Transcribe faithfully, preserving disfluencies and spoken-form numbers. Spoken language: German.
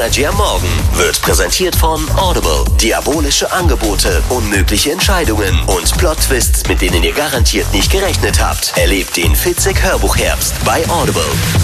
Energy am Morgen wird präsentiert von Audible. Diabolische Angebote, unmögliche Entscheidungen und Plot-Twists, mit denen ihr garantiert nicht gerechnet habt. Erlebt den Fitzek Hörbuchherbst bei Audible.